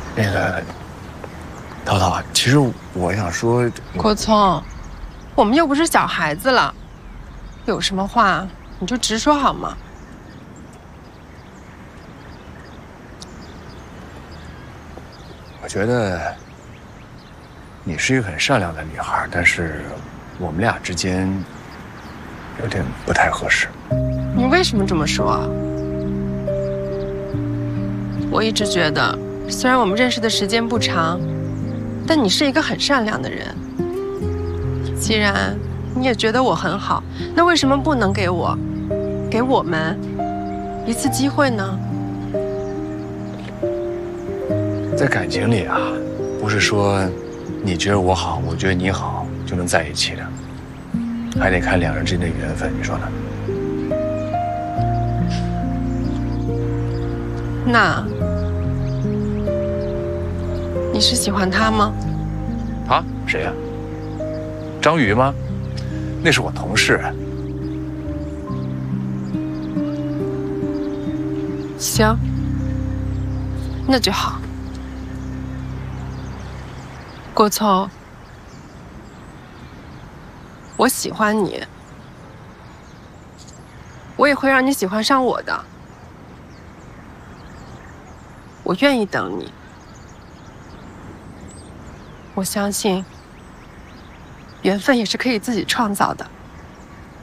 那个，涛涛，其实我想说， 郭聪，我们又不是小孩子了，有什么话你就直说好吗？ 我觉得你是一个很善良的女孩，但是我们俩之间有点不太合适。 你为什么这么说？我一直觉得，虽然我们认识的时间不长，但你是一个很善良的人。既然你也觉得我很好，那为什么不能给我们一次机会呢？ 在感情里啊，不是说你觉得我好，我觉得你好就能在一起的，还得看两人之间的缘分，你说呢？ 那你是喜欢他吗？ 啊？谁呀？张宇吗？那是我同事。 行，那就好。郭聪，我喜欢你，我也会让你喜欢上我的。我愿意等你，我相信缘分也是可以自己创造的。